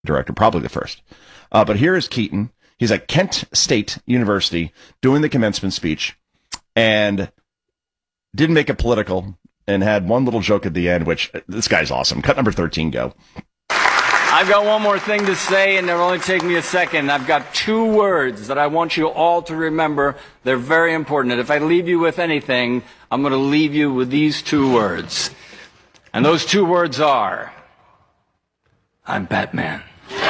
director, probably the first. But here is Keaton. He's at Kent State University doing the commencement speech and didn't make it political and had one little joke at the end, which this guy's awesome. Cut number 13, go. I've got one more thing to say, and it'll only take me a second. I've got 2 words that I want you all to remember. They're very important. And if I leave you with anything, I'm going to leave you with these 2 words. And those 2 words are, I'm Batman.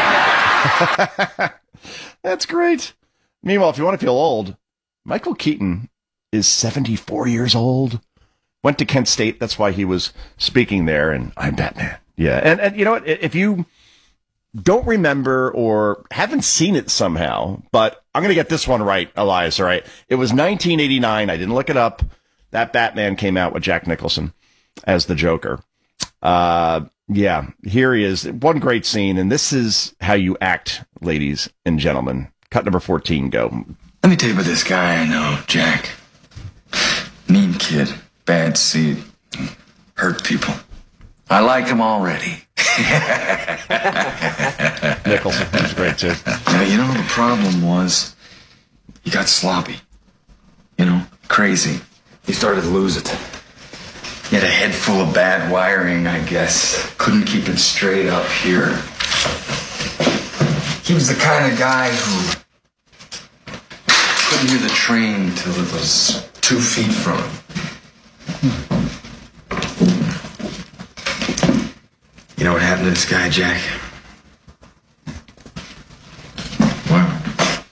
That's great. Meanwhile, if you want to feel old, Michael Keaton is 74 years old. Went to Kent State. That's why he was speaking there. And I'm Batman. Yeah. And you know what? If you don't remember or haven't seen it somehow, but I'm going to get this one right, Elias. All right. It was 1989. I didn't look it up. That Batman came out with Jack Nicholson as the Joker. Yeah, here he is. One great scene, and this is how you act, ladies and gentlemen. Cut number 14, go. Let me tell you about this guy I know, Jack. Mean kid, bad seed, hurt people. I like him already. Nicholson was great, too. Yeah, you know, the problem was he got sloppy. You know, crazy. He started to lose it. He had a head full of bad wiring, I guess. Couldn't keep it straight up here. He was the kind of guy who couldn't hear the train till it was 2 feet from him. You know what happened to this guy, Jack? Well,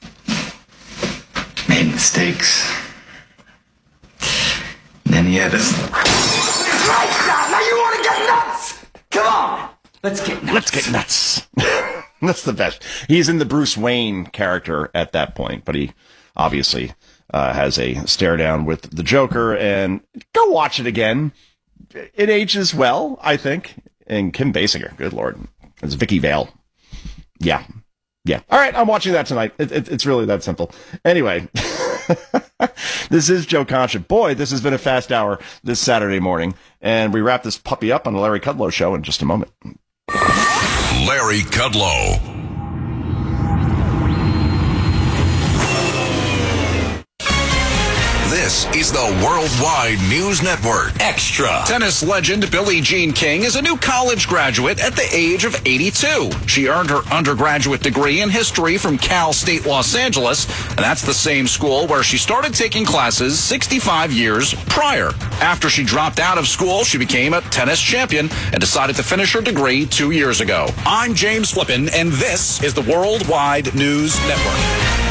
made mistakes. And then he had this... Now you want to get nuts? Come on. Let's get nuts. Let's get nuts. That's the best. He's in the Bruce Wayne character at that point, but he obviously has a stare down with the Joker. And go watch it again. It ages well, I think. And Kim Basinger, good Lord. It's Vicky Vale. Yeah. Yeah. All right, I'm watching that tonight. It's really that simple. Anyway, this is Joe Concha. Boy, this has been a fast hour this Saturday morning. And we wrap this puppy up on the Larry Kudlow Show in just a moment. Larry Kudlow. This is the Worldwide News Network. Extra. Tennis legend Billie Jean King is a new college graduate at the age of 82. She earned her undergraduate degree in history from Cal State Los Angeles, and that's the same school where she started taking classes 65 years prior. After she dropped out of school, she became a tennis champion and decided to finish her degree 2 years ago. I'm James Flippin, and this is the Worldwide News Network.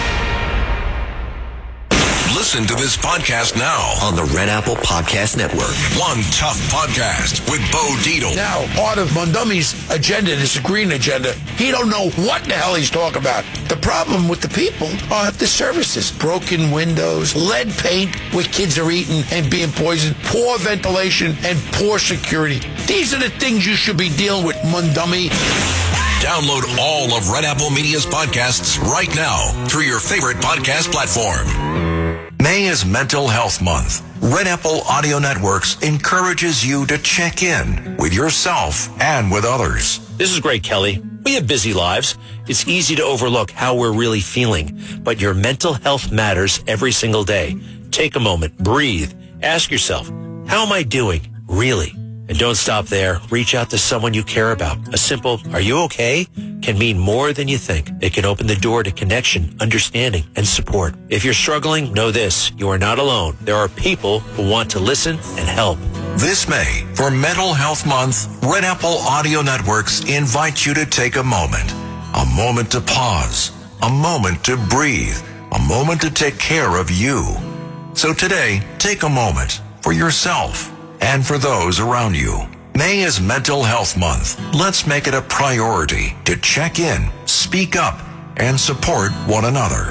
Listen to this podcast now on the Red Apple Podcast Network. One Tough Podcast with Bo Dietl. Now, part of Mondomi's agenda, this green agenda, he don't know what the hell he's talking about. The problem with the people are the services. Broken windows, lead paint where kids are eating and being poisoned, poor ventilation, and poor security. These are the things you should be dealing with, Mondomi. Download all of Red Apple Media's podcasts right now through your favorite podcast platform. May is Mental Health Month. Red Apple Audio Networks encourages you to check in with yourself and with others. This is Greg Kelly. We have busy lives. It's easy to overlook how we're really feeling, but your mental health matters every single day. Take a moment, breathe, ask yourself, how am I doing, really? And don't stop there. Reach out to someone you care about. A simple, are you okay? Can mean more than you think. It can open the door to connection, understanding, and support. If you're struggling, know this. You are not alone. There are people who want to listen and help. This May, for Mental Health Month, Red Apple Audio Networks invite you to take a moment to pause, a moment to breathe, a moment to take care of you. So today, take a moment for yourself and for those around you. May is Mental Health Month. Let's make it a priority to check in, speak up, and support one another.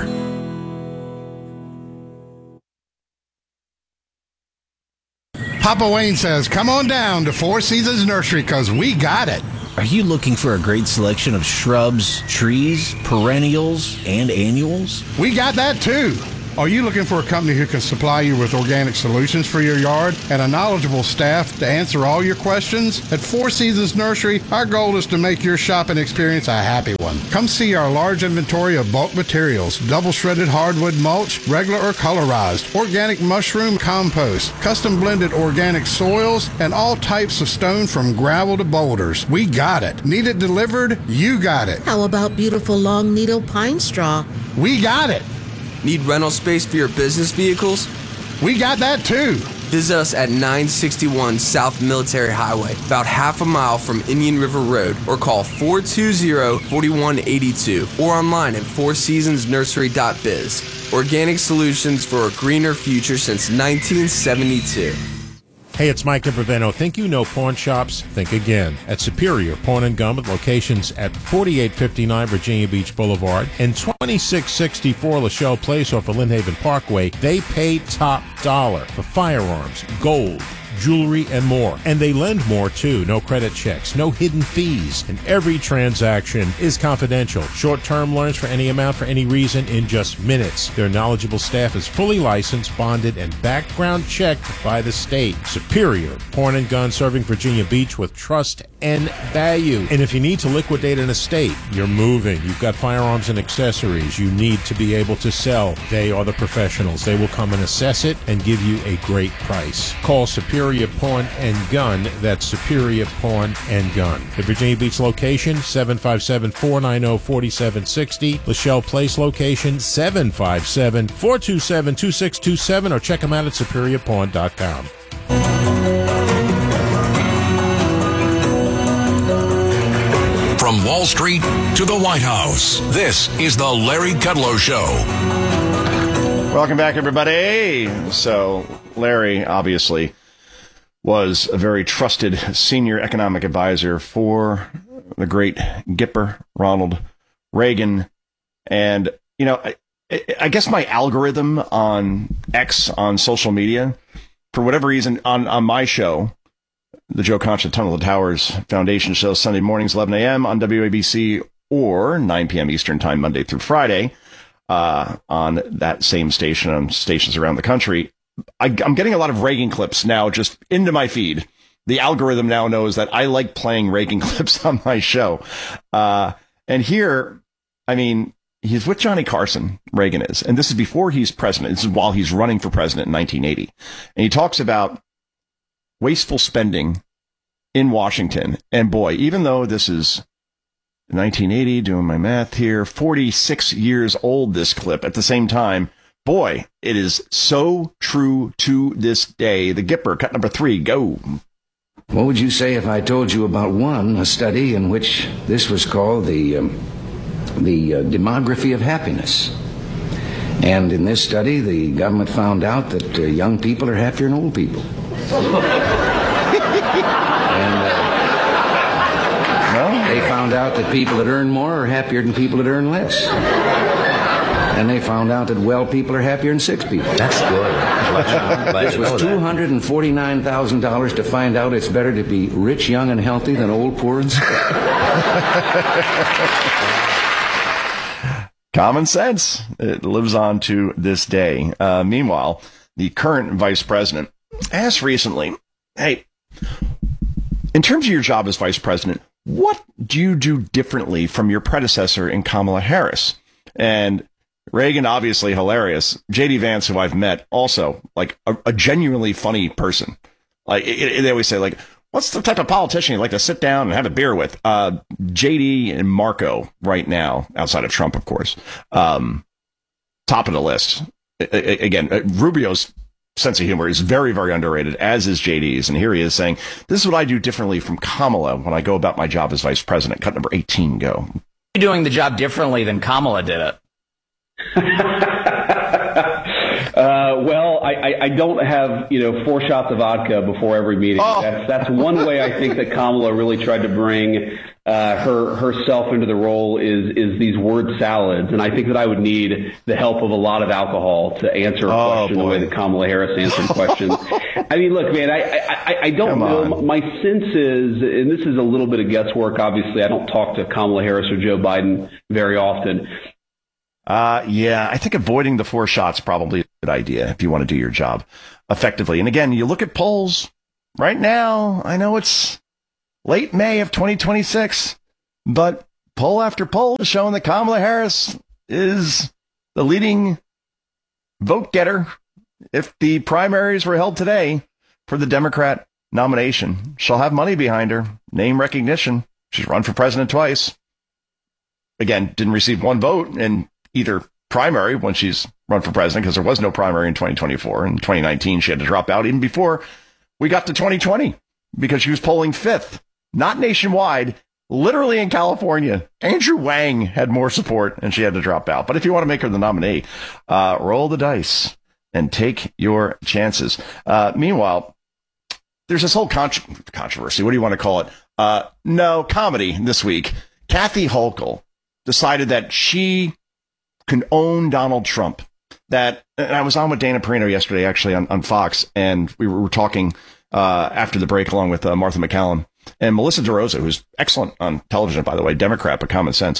Papa Wayne says, come on down to Four Seasons Nursery because we got it. Are you looking for a great selection of shrubs, trees, perennials, and annuals? We got that too. Are you looking for a company who can supply you with organic solutions for your yard and a knowledgeable staff to answer all your questions? At Four Seasons Nursery, our goal is to make your shopping experience a happy one. Come see our large inventory of bulk materials, double shredded hardwood mulch, regular or colorized, organic mushroom compost, custom blended organic soils, and all types of stone from gravel to boulders. We got it. Need it delivered? You got it. How about beautiful long needle pine straw? We got it. Need rental space for your business vehicles? We got that too. Visit us at 961 South Military Highway, about half a mile from Indian River Road, or call 420-4182 or online at fourseasonsnursery.biz. Organic solutions for a greener future since 1972. Hey, it's Mike Imperveno. Think you know pawn shops? Think again. At Superior Pawn and Gun with locations at 4859 Virginia Beach Boulevard and 2664 Lachelle Place off of Lynnhaven Parkway, they pay top dollar for firearms, gold, jewelry, and more. And they lend more, too. No credit checks, no hidden fees, and every transaction is confidential. Short-term loans for any amount for any reason in just minutes. Their knowledgeable staff is fully licensed, bonded, and background checked by the state. Superior Pawn and Gun, serving Virginia Beach with trust and value. And if you need to liquidate an estate, you're moving, you've got firearms and accessories you need to be able to sell, they are the professionals. They will come and assess it and give you a great price. Call Superior Pawn and Gun. That's Superior Pawn and Gun. The Virginia Beach location, 757-490-4760. Lachelle Place location, 757-427-2627, or check them out at superiorpawn.com. From Wall Street to the White House, this is the Larry Kudlow Show. Welcome back, everybody. So, Larry, obviously, was a very trusted senior economic advisor for the great Gipper, Ronald Reagan. And, you know, I guess my algorithm on X, on social media, for whatever reason, on my show, the Joe Concha Tunnel of the Towers Foundation show, Sunday mornings, 11 a.m. on WABC, or 9 p.m. Eastern Time, Monday through Friday, on that same station, on stations around the country. I'm getting a lot of Reagan clips now just into my feed. The algorithm now knows that I like playing Reagan clips on my show. And here, I mean, he's with Johnny Carson, Reagan is. And this is before he's president. This is while he's running for president in 1980. And he talks about wasteful spending in Washington. And boy, even though this is 1980, doing my math here, 46 years old, this clip, at the same time, boy, it is so true to this day. The Gipper, cut number 3, go. What would you say if I told you about a study in which this was called the demography of happiness? And in this study, the government found out that young people are happier than old people. And they found out that people that earn more are happier than people that earn less. And they found out that well people are happier than sick people. That's good. This was $249,000 to find out it's better to be rich, young, and healthy than old, poor, and sick. Common sense. It lives on to this day. Meanwhile, the current vice president asked recently, hey, in terms of your job as vice president, what do you do differently from your predecessor in Kamala Harris? And Reagan, obviously hilarious. J.D. Vance, who I've met, also like a genuinely funny person. Like they always say, like, what's the type of politician you like to sit down and have a beer with? J.D. and Marco right now, outside of Trump, of course, top of the list. Again, Rubio's sense of humor is very, very underrated, as is JD's. And here he is saying, this is what I do differently from Kamala when I go about my job as vice president. Cut number 18, go. You're doing the job differently than Kamala did it. Well, I don't have 4 shots of vodka before every meeting. Oh. That's one way I think that Kamala really tried to bring herself into the role is these word salads, and I think that I would need the help of a lot of alcohol to answer a question the way that Kamala Harris answered questions. I mean, look, man, I don't know. My sense is, and this is a little bit of guesswork. Obviously, I don't talk to Kamala Harris or Joe Biden very often. Yeah, I think avoiding the 4 shots probably a good idea if you want to do your job effectively. And again, you look at polls right now. I know it's late May of 2026, but poll after poll is showing that Kamala Harris is the leading vote getter if the primaries were held today for the Democrat nomination. She'll have money behind her, name recognition. She's run for president twice. Again, didn't receive 1 vote in either primary when she's run for president because there was no primary in 2024. In 2019, she had to drop out even before we got to 2020 because she was polling 5th, not nationwide, literally in California. Andrew Wang had more support and she had to drop out. But if you want to make her the nominee, roll the dice and take your chances. Meanwhile, there's this whole controversy. What do you want to call it? Comedy this week. Kathy Hochul decided that she can own Donald Trump. And I was on with Dana Perino yesterday, actually, on Fox, and we were talking after the break along with Martha McCallum and Melissa DeRosa, who's excellent on television, by the way, Democrat, but common sense.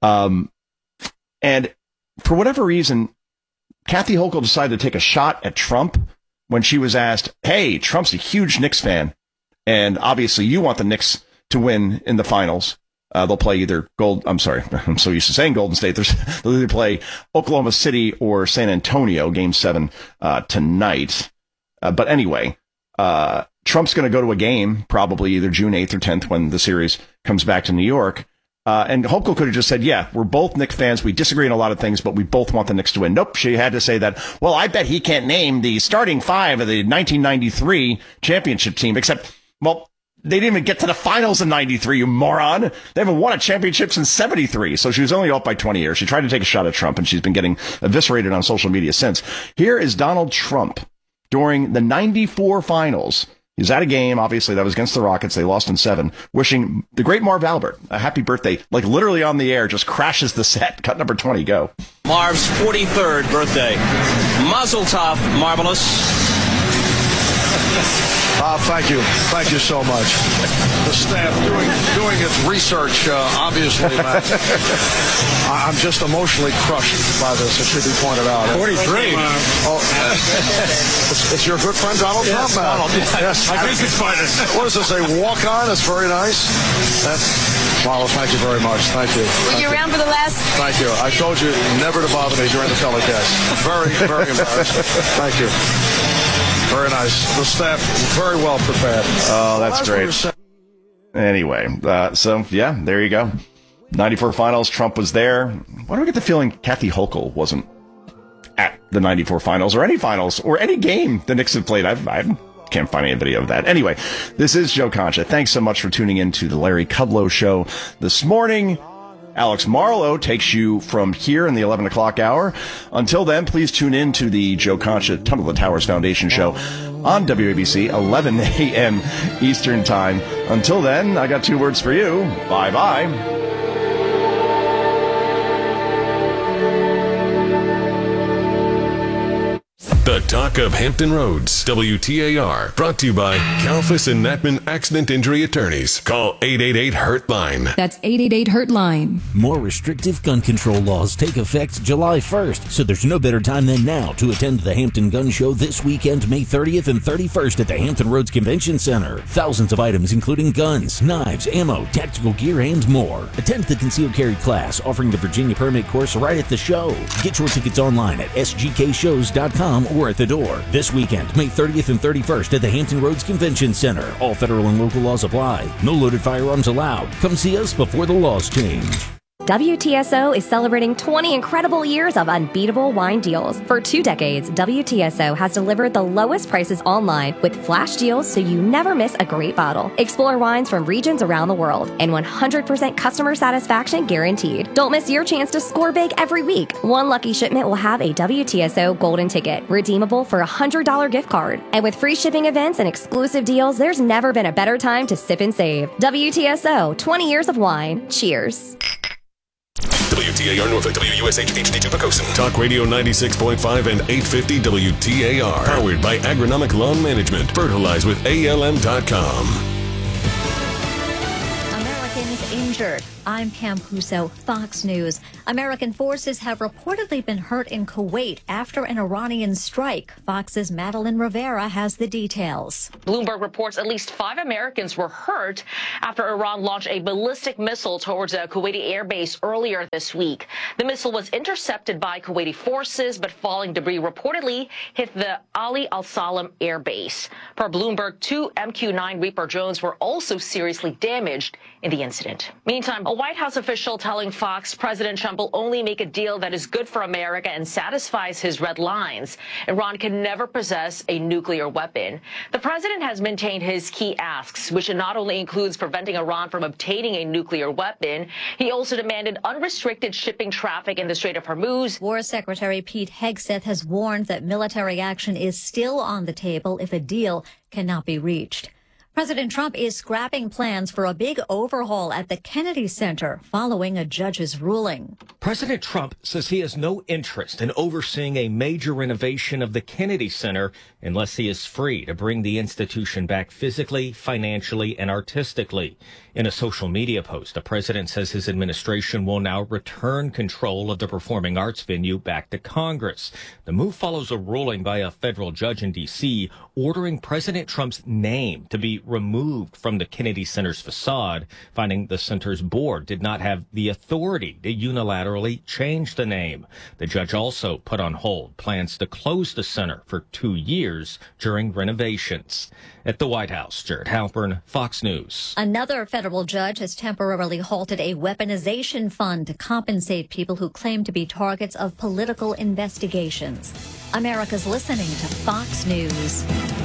And for whatever reason, Kathy Hochul decided to take a shot at Trump when she was asked, hey, Trump's a huge Knicks fan, and obviously you want the Knicks to win in the finals. They'll play either I'm so used to saying Golden State. They'll either play Oklahoma City or San Antonio, Game 7 tonight. But anyway, Trump's going to go to a game, probably either June 8th or 10th when the series comes back to New York. And Hochul could have just said, yeah, we're both Knicks fans. We disagree on a lot of things, but we both want the Knicks to win. Nope. She had to say that, well, I bet he can't name the starting 5 of the 1993 championship team, except, well, they didn't even get to the finals in 93, you moron. They haven't won a championship since 73. So she was only off by 20 years. She tried to take a shot at Trump, and she's been getting eviscerated on social media since. Here is Donald Trump during the 94 finals. He's at a game, obviously, that was against the Rockets. They lost in 7, wishing the great Marv Albert a happy birthday, like literally on the air, just crashes the set. Cut number 20, go. Marv's 43rd birthday. Mazel tov, Marvelous. Thank you. Thank you so much. The staff doing its research, obviously. I'm just emotionally crushed by this. It should be pointed out. 43. It's your good friend Donald Trump. Donald, yes. I think it's fine. What is this, a walk-on? It's very nice. Marvelous, thank you very much. Thank you. Were you around for the last? Thank you. I told you never to bother me during the telecast. Very, very embarrassed. Thank you. Very nice. The staff very well prepared. Oh, that's great. Anyway, so yeah, there you go. 94 finals, Trump was there. Why do I get the feeling Kathy Hochul wasn't at the 94 finals or any finals or any game the Knicks have played? I can't find any video of that. Anyway, this is Joe Concha. Thanks so much for tuning in to the Larry Kudlow Show this morning. Alex Marlowe takes you from here in the 11 o'clock hour. Until then, please tune in to the Joe Concha Tunnel to the Towers Foundation Show on WABC, 11 a.m. Eastern Time. Until then, I got 2 words for you. Bye-bye. The Talk of Hampton Roads, WTAR, brought to you by Kalfas and Natman Accident Injury Attorneys. Call 888-HURT-LINE. That's 888-HURT-LINE. More restrictive gun control laws take effect July 1st, so there's no better time than now to attend the Hampton Gun Show this weekend, May 30th and 31st at the Hampton Roads Convention Center. Thousands of items including guns, knives, ammo, tactical gear, and more. Attend the concealed carry class offering the Virginia permit course right at the show. Get your tickets online at sgkshows.com or at the door. This weekend, May 30th and 31st at the Hampton Roads Convention Center. All federal and local laws apply. No loaded firearms allowed. Come see us before the laws change. WTSO is celebrating 20 incredible years of unbeatable wine deals. For 2 decades, WTSO has delivered the lowest prices online with flash deals so you never miss a great bottle. Explore wines from regions around the world and 100% customer satisfaction guaranteed. Don't miss your chance to score big every week. One lucky shipment will have a WTSO golden ticket, redeemable for a $100 gift card. And with free shipping events and exclusive deals, there's never been a better time to sip and save. WTSO, 20 years of wine. Cheers. WTAR Norfolk, WUSH HD2 Pocosin. Talk Radio 96.5 and 850 WTAR. Powered by Agronomic Lawn Management. Fertilize with ALM.com. Americans injured. I'm Pam Puso, Fox News. American forces have reportedly been hurt in Kuwait after an Iranian strike. Fox's Madeline Rivera has the details. Bloomberg reports at least 5 Americans were hurt after Iran launched a ballistic missile towards a Kuwaiti airbase earlier this week. The missile was intercepted by Kuwaiti forces, but falling debris reportedly hit the Ali Al Salam airbase. Per Bloomberg, 2 MQ-9 Reaper drones were also seriously damaged in the incident. Meantime, a White House official telling Fox President Trump will only make a deal that is good for America and satisfies his red lines. Iran can never possess a nuclear weapon. The president has maintained his key asks, which not only includes preventing Iran from obtaining a nuclear weapon, he also demanded unrestricted shipping traffic in the Strait of Hormuz. War Secretary Pete Hegseth has warned that military action is still on the table if a deal cannot be reached. President Trump is scrapping plans for a big overhaul at the Kennedy Center following a judge's ruling. President Trump says he has no interest in overseeing a major renovation of the Kennedy Center unless he is free to bring the institution back physically, financially, and artistically. In a social media post, the president says his administration will now return control of the performing arts venue back to Congress. The move follows a ruling by a federal judge in D.C. ordering President Trump's name to be removed from the Kennedy Center's facade, finding the center's board did not have the authority to unilaterally change the name. The judge also put on hold plans to close the center for 2 years during renovations. At the White House, Jared Halpern, Fox News. Another federal judge has temporarily halted a weaponization fund to compensate people who claim to be targets of political investigations. America's listening to Fox News.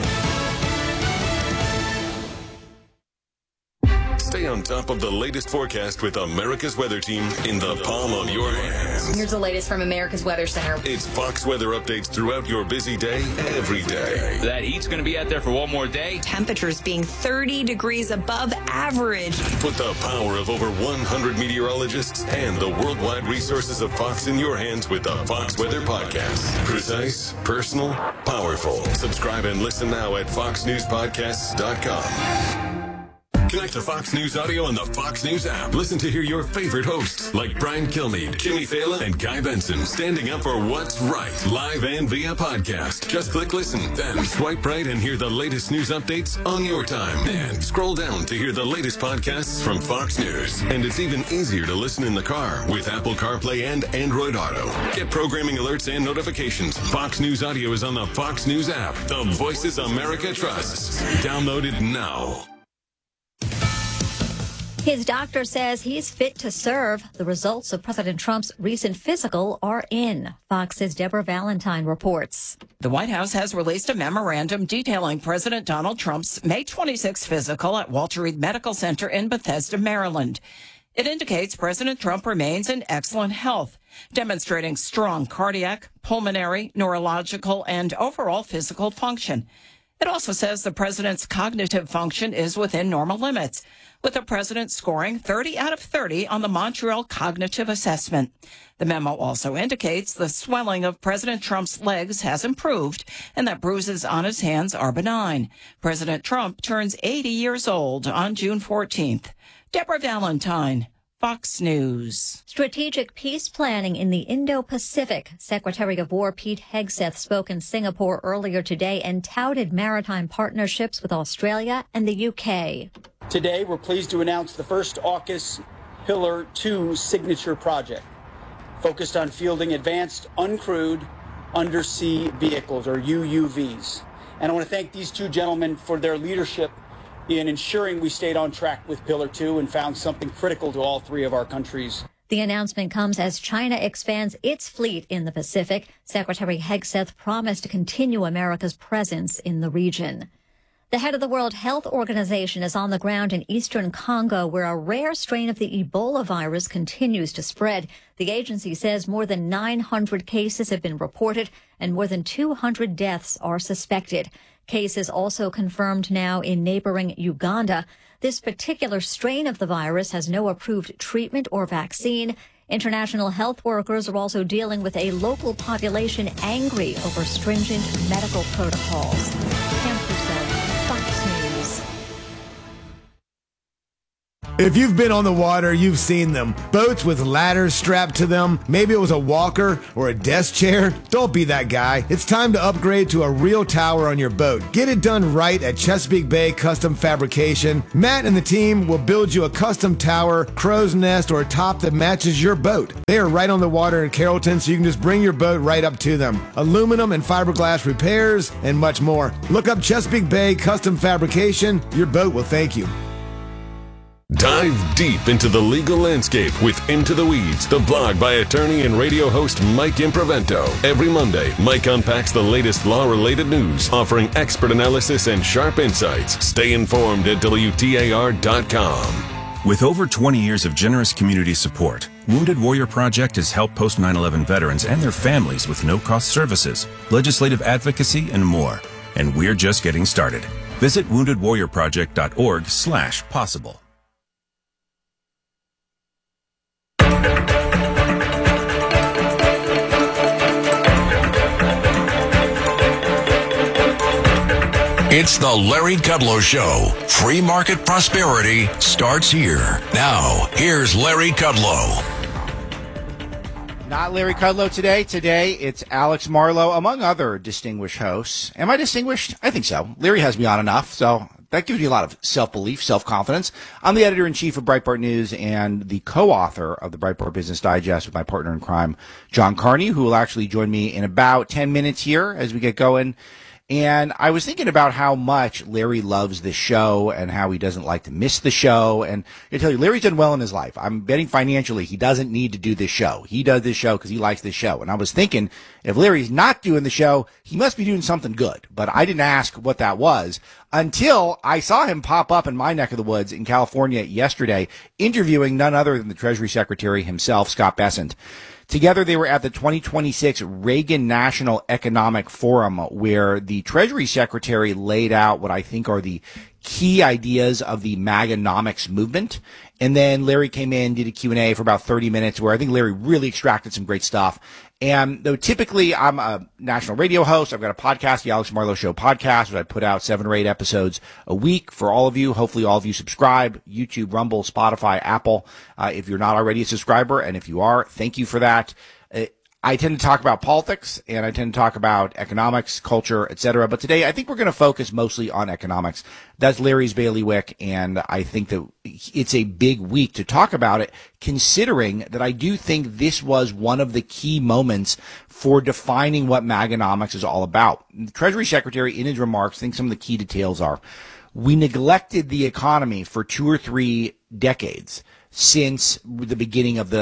Stay on top of the latest forecast with America's Weather Team in the palm of your hands. Here's the latest from America's Weather Center. It's Fox weather updates throughout your busy day, every day. That heat's going to be out there for one more day. Temperatures being 30 degrees above average. Put the power of over 100 meteorologists and the worldwide resources of Fox in your hands with the Fox Weather Podcast. Precise, personal, powerful. Subscribe and listen now at foxnewspodcasts.com. Connect to Fox News Audio on the Fox News app. Listen to hear your favorite hosts like Brian Kilmeade, Jimmy Fallon, and Guy Benson standing up for what's right, live and via podcast. Just click listen, then swipe right and hear the latest news updates on your time. And scroll down to hear the latest podcasts from Fox News. And it's even easier to listen in the car with Apple CarPlay and Android Auto. Get programming alerts and notifications. Fox News Audio is on the Fox News app. The voices America trusts. Download it now. His doctor says he's fit to serve. The results of President Trump's recent physical are in. Fox's Deborah Valentine reports. The White House has released a memorandum detailing President Donald Trump's May 26 physical at Walter Reed Medical Center in Bethesda, Maryland. It indicates President Trump remains in excellent health, demonstrating strong cardiac, pulmonary, neurological, and overall physical function. It also says the president's cognitive function is within normal limits, with the president scoring 30 out of 30 on the Montreal Cognitive Assessment. The memo also indicates the swelling of President Trump's legs has improved and that bruises on his hands are benign. President Trump turns 80 years old on June 14th. Deborah Valentine, Fox News. Strategic peace planning in the Indo-Pacific. Secretary of War Pete Hegseth spoke in Singapore earlier today and touted maritime partnerships with Australia and the UK. Today, we're pleased to announce the first AUKUS Pillar 2 signature project, focused on fielding advanced uncrewed undersea vehicles, or UUVs. And I want to thank these two gentlemen for their leadership in ensuring we stayed on track with Pillar 2 and found something critical to all three of our countries. The announcement comes as China expands its fleet in the Pacific. Secretary Hegseth promised to continue America's presence in the region. The head of the World Health Organization is on the ground in eastern Congo, where a rare strain of the Ebola virus continues to spread. The agency says more than 900 cases have been reported and more than 200 deaths are suspected. Cases also confirmed now in neighboring Uganda. This particular strain of the virus has no approved treatment or vaccine. International health workers are also dealing with a local population angry over stringent medical protocols. Pam Puso, Fox News. If you've been on the water, you've seen them. Boats with ladders strapped to them. Maybe it was a walker or a desk chair. Don't be that guy. It's time to upgrade to a real tower on your boat. Get it done right at Chesapeake Bay Custom Fabrication. Matt and the team will build you a custom tower, crow's nest, or a top that matches your boat. They are right on the water in Carrollton, so you can just bring your boat right up to them. Aluminum and fiberglass repairs, and much more. Look up Chesapeake Bay Custom Fabrication. Your boat will thank you. Dive deep into the legal landscape with Into the Weeds, the blog by attorney and radio host Mike Improvento. Every Monday, Mike unpacks the latest law-related news, offering expert analysis and sharp insights. Stay informed at WTAR.com. With over 20 years of generous community support, Wounded Warrior Project has helped post-9/11 veterans and their families with no-cost services, legislative advocacy, and more. And we're just getting started. Visit woundedwarriorproject.org/possible. It's the Larry Kudlow Show. Free market prosperity starts here. Now, here's Larry Kudlow. Not Larry Kudlow today. Today, it's Alex Marlow, among other distinguished hosts. Am I distinguished? I think so. Larry has me on enough, so that gives me a lot of self-belief, self-confidence. I'm the editor-in-chief of Breitbart News and the co-author of the Breitbart Business Digest with my partner in crime, John Carney, who will actually join me in about 10 minutes here as we get going. And I was thinking about how much Larry loves this show and how he doesn't like to miss the show. And I tell you, Larry's done well in his life. I'm betting financially he doesn't need to do this show. He does this show because he likes this show. And I was thinking, if Larry's not doing the show, he must be doing something good. But I didn't ask what that was until I saw him pop up in my neck of the woods in California yesterday, interviewing none other than the Treasury Secretary himself, Scott Bessent. Together, they were at the 2026 Reagan National Economic Forum, where the Treasury Secretary laid out what I think are the key ideas of the MAGAnomics movement. And then Larry came in, did a Q&A for about 30 minutes, where I think Larry really extracted some great stuff. And though typically I'm a national radio host, I've got a podcast, the Alex Marlow Show podcast, where I put out 7 or 8 episodes a week for all of you. Hopefully all of you subscribe, YouTube, Rumble, Spotify, Apple, if you're not already a subscriber. And if you are, thank you for that. I tend to talk about politics, and I tend to talk about economics, culture, etc. But today, I think we're going to focus mostly on economics. That's Larry's bailiwick, and I think that it's a big week to talk about it, considering that I do think this was one of the key moments for defining what MAGAnomics is all about. The Treasury Secretary, in his remarks, I think some of the key details are, we neglected the economy for 2 or 3 decades. Since the beginning of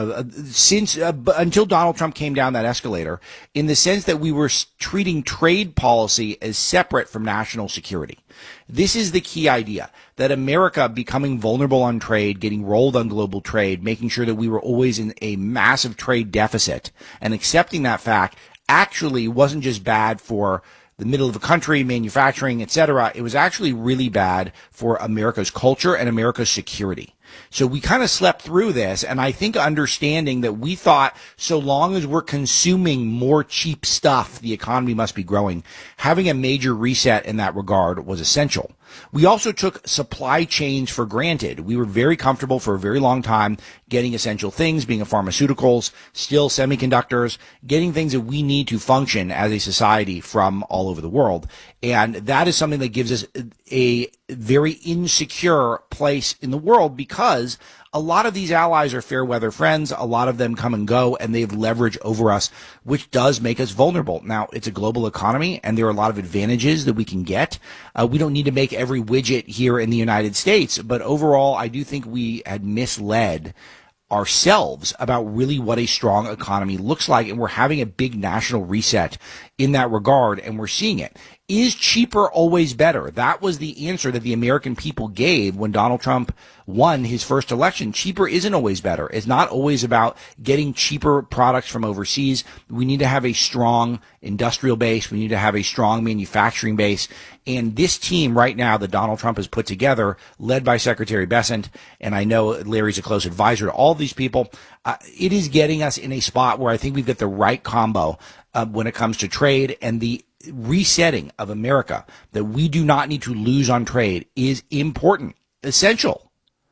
until Donald Trump came down that escalator, in the sense that we were treating trade policy as separate from national security. This is the key idea, that America becoming vulnerable on trade, getting rolled on global trade, making sure that we were always in a massive trade deficit, and accepting that fact actually wasn't just bad for the middle of the country, manufacturing, etc. It was actually really bad for America's culture and America's security. So we kind of slept through this, and I think understanding that we thought so long as we're consuming more cheap stuff, the economy must be growing. Having a major reset in that regard was essential. We also took supply chains for granted. We were very comfortable for a very long time getting essential things, being pharmaceuticals, still semiconductors, getting things that we need to function as a society from all over the world. And that is something that gives us a very insecure place in the world, because a lot of these allies are fair weather friends. A lot of them come and go, and they have leverage over us, which does make us vulnerable. Now, it's a global economy, and there are a lot of advantages that we can get. We don't need to make every widget here in the United States, but overall, I do think we had misled ourselves about really what a strong economy looks like, and we're having a big national reset in that regard, and we're seeing it. Is cheaper always better? That was the answer that the American people gave when Donald Trump won his first election. Cheaper isn't always better. It's not always about getting cheaper products from overseas. We need to have a strong industrial base. We need to have a strong manufacturing base. And this team right now that Donald Trump has put together, led by Secretary Bessent, and I know Larry's a close advisor to all these people, it is getting us in a spot where I think we've got the right combo when it comes to trade, and the resetting of America, that we do not need to lose on trade, is important, essential.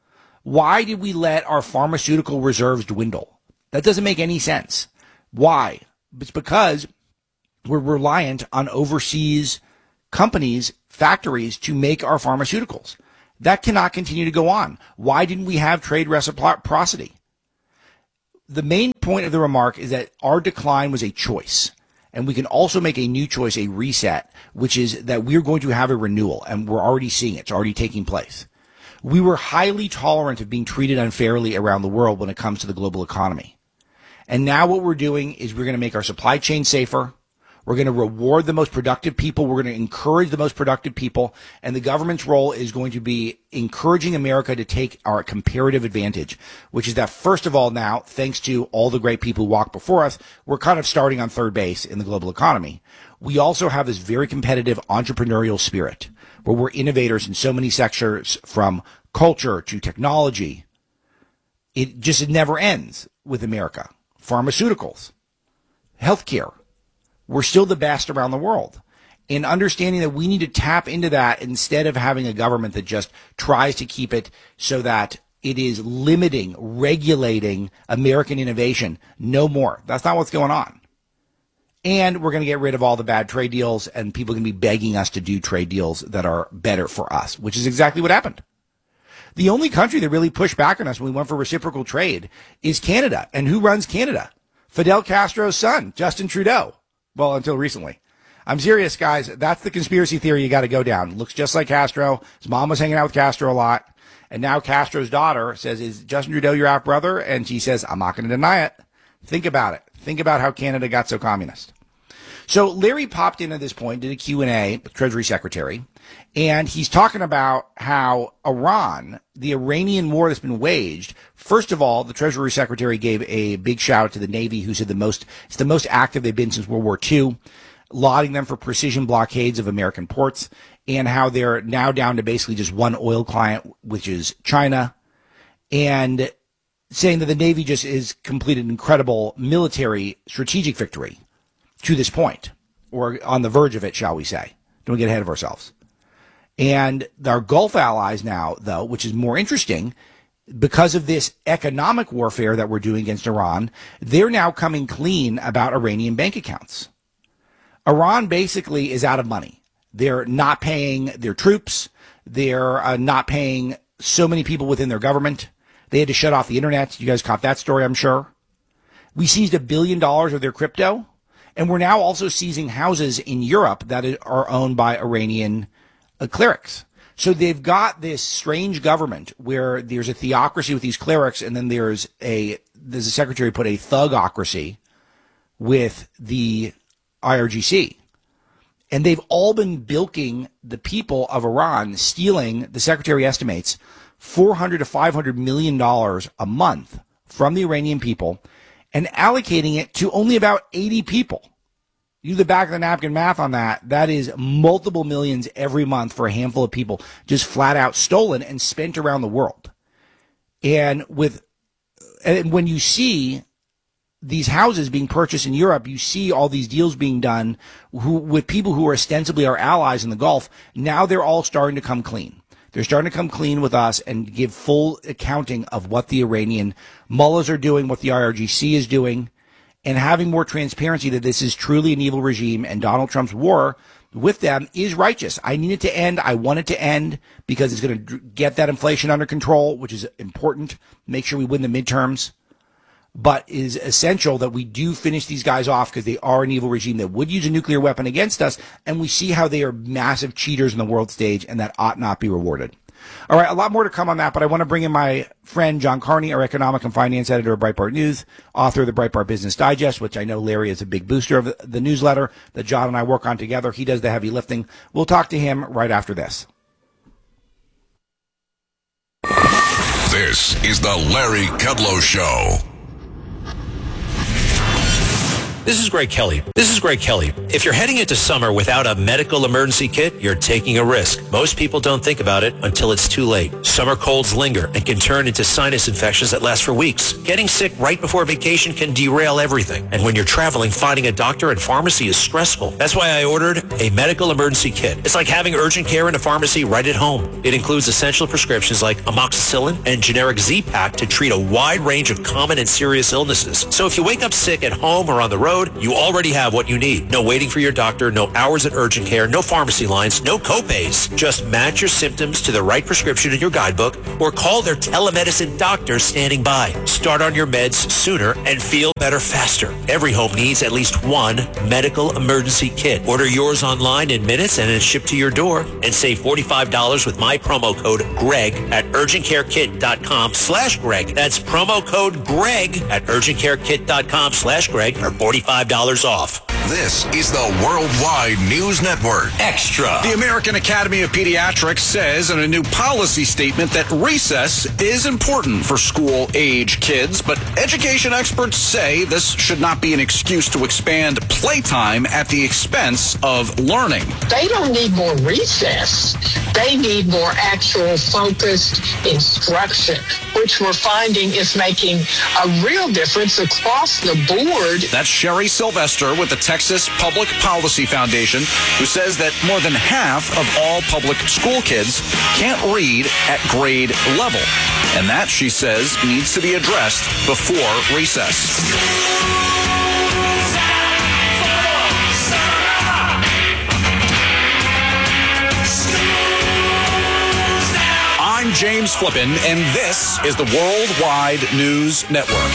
Why did we let our pharmaceutical reserves dwindle? That doesn't make any sense. Why? It's because we're reliant on overseas companies, factories to make our pharmaceuticals. That cannot continue to go on. Why didn't we have trade reciprocity? The main point of the remark is that our decline was a choice. And we can also make a new choice, a reset, which is that we're going to have a renewal. And we're already seeing it. It's already taking place. We were highly tolerant of being treated unfairly around the world when it comes to the global economy. And now what we're doing is we're going to make our supply chain safer. We're going to reward the most productive people. We're going to encourage the most productive people. And the government's role is going to be encouraging America to take our comparative advantage, which is that, first of all, now, thanks to all the great people who walked before us, we're kind of starting on third base in the global economy. We also have this very competitive entrepreneurial spirit where we're innovators in so many sectors, from culture to technology. It never ends with America. Pharmaceuticals, healthcare. We're still the best around the world. And understanding that we need to tap into that instead of having a government that just tries to keep it so that it is limiting, regulating American innovation. No more. That's not what's going on. And we're going to get rid of all the bad trade deals, and people are going to be begging us to do trade deals that are better for us, which is exactly what happened. The only country that really pushed back on us when we went for reciprocal trade is Canada. And who runs Canada? Fidel Castro's son, Justin Trudeau. Well, until recently. I'm serious, guys. That's the conspiracy theory you got to go down. Looks just like Castro. His mom was hanging out with Castro a lot. And now Castro's daughter says, is Justin Trudeau your half brother? And she says, I'm not going to deny it. Think about it. Think about how Canada got so communist. So Larry popped in at this point, did a Q&A with Treasury Secretary, and he's talking about how Iran, the Iranian war that's been waged, first of all, the Treasury Secretary gave a big shout out to the Navy, who said it's the most active they've been since World War II, lauding them for precision blockades of American ports, and how they're now down to basically just one oil client, which is China, and saying that the Navy just has completed an incredible military strategic victory to this point, or on the verge of it, shall we say. Don't get ahead of ourselves. And our Gulf allies now, though, which is more interesting, because of this economic warfare that we're doing against Iran, they're now coming clean about Iranian bank accounts. Iran basically is out of money. They're not paying their troops. They're not paying so many people within their government. They had to shut off the internet. You guys caught that story, I'm sure. We seized $1 billion of their crypto. And we're now also seizing houses in Europe that are owned by Iranian clerics. So they've got this strange government where there's a theocracy with these clerics, and then there's a secretary put a thugocracy with the IRGC. And they've all been bilking the people of Iran, stealing, the secretary estimates, $400 to $500 million a month from the Iranian people, and allocating it to only about 80 people. You do the back of the napkin math on that. That is multiple millions every month for a handful of people, just flat out stolen and spent around the world. And when you see these houses being purchased in Europe, you see all these deals being done with people who are ostensibly our allies in the Gulf. Now they're all starting to come clean. They're starting to come clean with us and give full accounting of what the Iranian mullahs are doing, what the IRGC is doing, and having more transparency that this is truly an evil regime, and Donald Trump's war with them is righteous. I need it to end. I want it to end because it's going to get that inflation under control, which is important. Make sure we win the midterms. But it is essential that we do finish these guys off because they are an evil regime that would use a nuclear weapon against us, and we see how they are massive cheaters in the world stage, and that ought not be rewarded. All right, a lot more to come on that, but I want to bring in my friend John Carney, our economic and finance editor of Breitbart News, author of the Breitbart Business Digest, which I know Larry is a big booster of the newsletter that John and I work on together. He does the heavy lifting. We'll talk to him right after this. This is the Larry Kudlow Show. This is Greg Kelly. If you're heading into summer without a medical emergency kit, you're taking a risk. Most people don't think about it until it's too late. Summer colds linger and can turn into sinus infections that last for weeks. Getting sick right before vacation can derail everything. And when you're traveling, finding a doctor and pharmacy is stressful. That's why I ordered a medical emergency kit. It's like having urgent care in a pharmacy right at home. It includes essential prescriptions like amoxicillin and generic Z-Pak to treat a wide range of common and serious illnesses. So if you wake up sick at home or on the road, you already have what you need. No waiting for your doctor, no hours at urgent care, no pharmacy lines, no copays. Just match your symptoms to the right prescription in your guidebook or call their telemedicine doctor standing by. Start on your meds sooner and feel better faster. Every home needs at least one medical emergency kit. Order yours online in minutes and it's shipped to your door, and save $45 with my promo code GREG at urgentcarekit.com/Greg. That's promo code GREG at urgentcarekit.com/Greg for $45 off. This is the Worldwide News Network. Extra. The American Academy of Pediatrics says in a new policy statement that recess is important for school-age kids, but education experts say this should not be an excuse to expand playtime at the expense of learning. They don't need more recess. They need more actual focused instruction, which we're finding is making a real difference across the board. That's Sherry Sylvester with the Texas Public Policy Foundation, who says that more than half of all public school kids can't read at grade level. And that, she says, needs to be addressed before recess. I'm James Flippin, and this is the Worldwide News Network.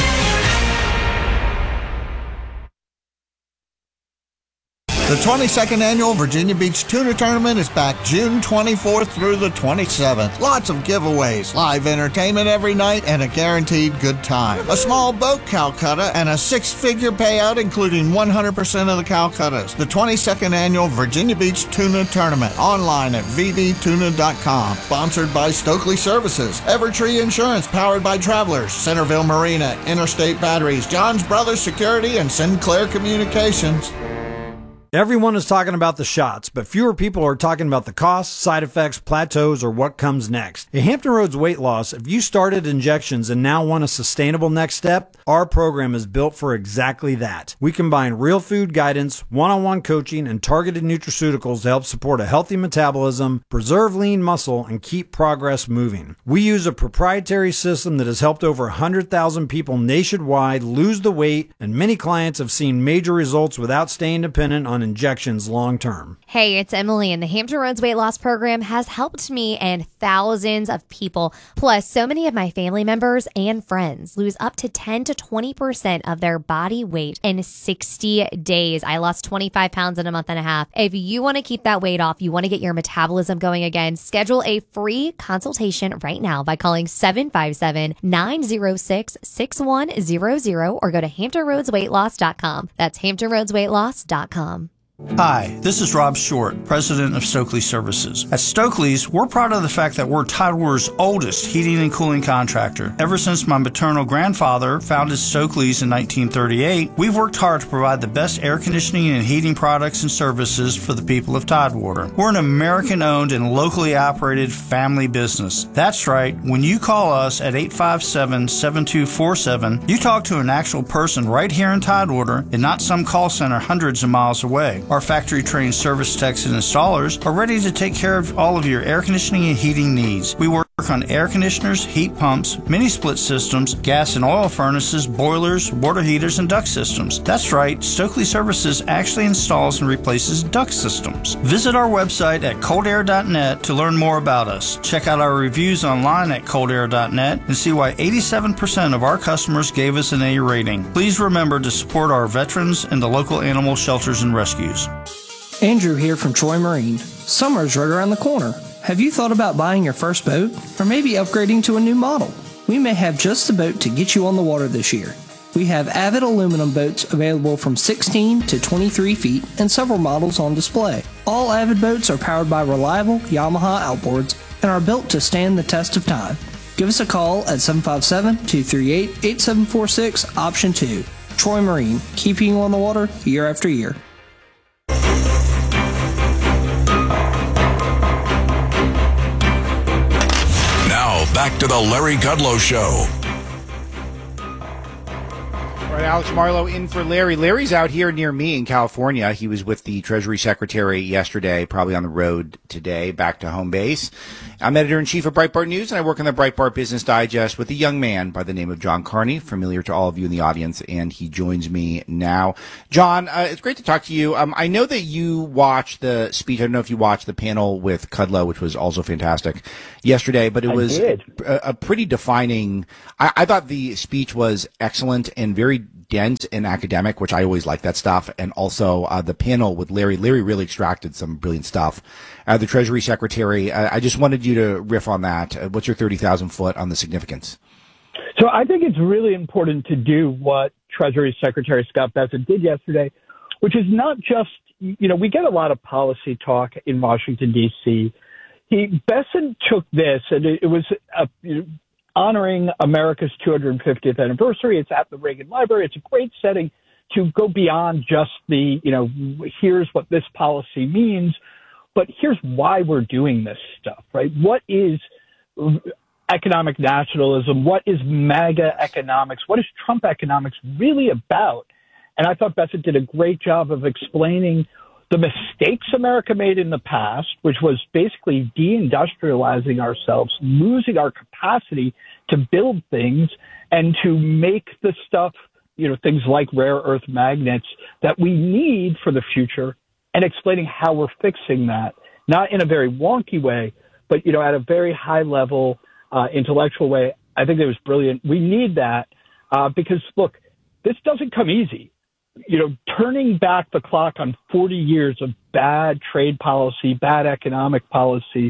The 22nd Annual Virginia Beach Tuna Tournament is back June 24th through the 27th. Lots of giveaways, live entertainment every night, and a guaranteed good time. A small boat Calcutta and a six-figure payout, including 100% of the Calcuttas. The 22nd Annual Virginia Beach Tuna Tournament, online at vbtuna.com. Sponsored by Stokely Services, Evertree Insurance, powered by Travelers, Centerville Marina, Interstate Batteries, John's Brothers Security, and Sinclair Communications. Everyone is talking about the shots, but fewer people are talking about the costs, side effects, plateaus, or what comes next. At Hampton Roads Weight Loss, if you started injections and now want a sustainable next step, our program is built for exactly that. We combine real food guidance, one-on-one coaching, and targeted nutraceuticals to help support a healthy metabolism, preserve lean muscle, and keep progress moving. We use a proprietary system that has helped over 100,000 people nationwide lose the weight, and many clients have seen major results without staying dependent on injections long term. Hey, it's Emily, and the Hampton Roads Weight Loss Program has helped me and thousands of people. Plus, so many of my family members and friends lose up to 10 to 20% of their body weight in 60 days. I lost 25 pounds in a month and a half. If you want to keep that weight off, you want to get your metabolism going again, schedule a free consultation right now by calling 757-906-6100 or go to HamptonRoadsWeightLoss.com. That's HamptonRoadsWeightLoss.com. Hi, this is Rob Short, president of Stokely Services. At Stokely's, we're proud of the fact that we're Tidewater's oldest heating and cooling contractor. Ever since my maternal grandfather founded Stokely's in 1938, we've worked hard to provide the best air conditioning and heating products and services for the people of Tidewater. We're an American-owned and locally operated family business. That's right, when you call us at 857-7247, you talk to an actual person right here in Tidewater and not some call center hundreds of miles away. Our factory-trained service techs and installers are ready to take care of all of your air conditioning and heating needs. We work on air conditioners, heat pumps, mini-split systems, gas and oil furnaces, boilers, water heaters, and duct systems. That's right, Stokely Services actually installs and replaces duct systems. Visit our website at coldair.net to learn more about us. Check out our reviews online at coldair.net and see why 87% of our customers gave us an A rating. Please remember to support our veterans and the local animal shelters and rescues. Andrew here from Troy Marine. Summer's right around the corner. Have you thought about buying your first boat? Or maybe upgrading to a new model? We may have just the boat to get you on the water this year. We have Avid aluminum boats available from 16 to 23 feet and several models on display. All Avid boats are powered by reliable Yamaha outboards and are built to stand the test of time. Give us a call at 757-238-8746, option 2. Troy Marine, keeping you on the water year after year. Now, back to the Larry Kudlow Show. All right, Alex Marlow in for Larry. Larry's out here near me in California. He was with the Treasury Secretary yesterday, probably on the road today, back to home base. I'm editor-in-chief of Breitbart News, and I work on the Breitbart Business Digest with a young man by the name of John Carney, familiar to all of you in the audience, and he joins me now. John, it's great to talk to you. I know that you watched the speech. I don't know if you watched the panel with Kudlow, which was also fantastic yesterday, but it was a pretty defining. I thought the speech was excellent and very dense and academic, which I always like that stuff. And also the panel with Larry. Larry really extracted some brilliant stuff. The Treasury Secretary, I just wanted you to riff on that. What's your 30,000 foot on the significance? So I think it's really important to do what Treasury Secretary Scott Bessent did yesterday, which is not just, we get a lot of policy talk in Washington, D.C. Bessent took this, and it was honoring America's 250th anniversary. It's at the Reagan Library. It's a great setting to go beyond just the, here's what this policy means, but here's why we're doing this stuff, right? What is economic nationalism? What is MAGA economics? What is Trump economics really about? And I thought Bessent did a great job of explaining the mistakes America made in the past, which was basically deindustrializing ourselves, losing our capacity to build things and to make the stuff, things like rare earth magnets that we need for the future, and explaining how we're fixing that, not in a very wonky way, but, at a very high level, intellectual way. I think it was brilliant. We need that because, look, this doesn't come easy. Turning back the clock on 40 years of bad trade policy, bad economic policy,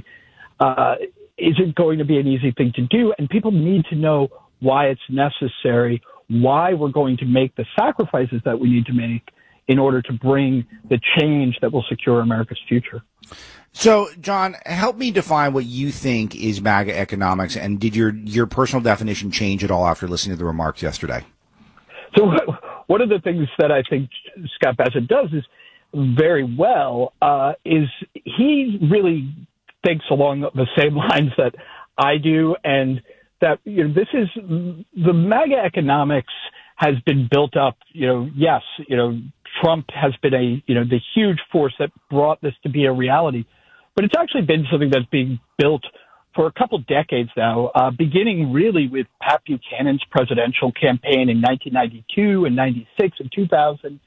isn't going to be an easy thing to do. And people need to know why it's necessary, why we're going to make the sacrifices that we need to make in order to bring the change that will secure America's future. So, John, help me define what you think is MAGA economics, and did your personal definition change at all after listening to the remarks yesterday? So one of the things that I think Scott Bessent does is very well is he really thinks along the same lines that I do, and that this is the MAGA economics has been built up. Yes, Trump has been the huge force that brought this to be a reality, but it's actually been something that's being built for a couple decades now, beginning really with Pat Buchanan's presidential campaign in 1992 and 96 and 2000,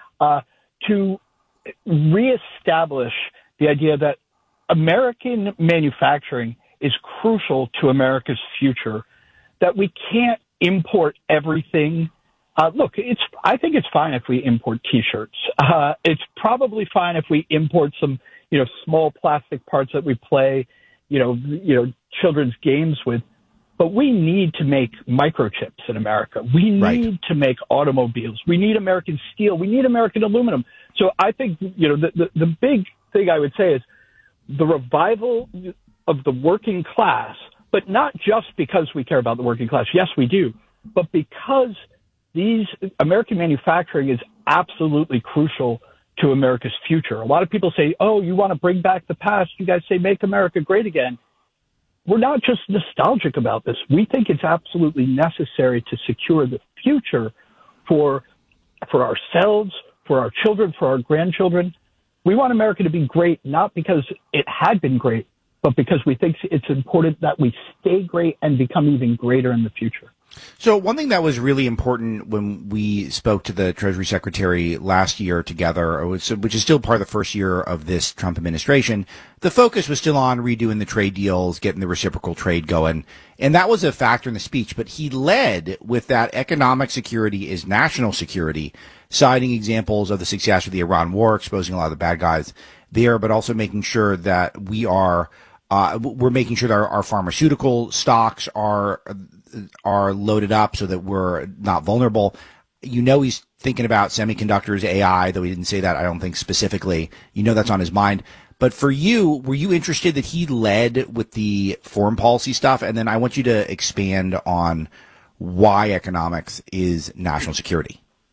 to reestablish the idea that American manufacturing is crucial to America's future, that we can't import everything. Look, I think it's fine if we import T-shirts. It's probably fine if we import some, small plastic parts that we play, children's games with. But we need to make microchips in America. We need to make automobiles. We need American steel. We need American aluminum. So I think, the big thing I would say is the revival of the working class, but not just because we care about the working class. Yes, we do. But because American manufacturing is absolutely crucial to America's future. A lot of people say, oh, you want to bring back the past. You guys say, make America great again. We're not just nostalgic about this. We think it's absolutely necessary to secure the future for ourselves, for our children, for our grandchildren. We want America to be great, not because it had been great, but because we think it's important that we stay great and become even greater in the future. So one thing that was really important when we spoke to the Treasury Secretary last year together, which is still part of the first year of this Trump administration, the focus was still on redoing the trade deals, getting the reciprocal trade going. And that was a factor in the speech. But he led with that economic security is national security, citing examples of the success of the Iran war, exposing a lot of the bad guys there, but also making sure that we're making sure that our pharmaceutical stocks are loaded up so that we're not vulnerable. He's thinking about semiconductors, AI, though he didn't say that, I don't think specifically. That's on his mind. But for you, were you interested that he led with the foreign policy stuff? And then I want you to expand on why economics is national security.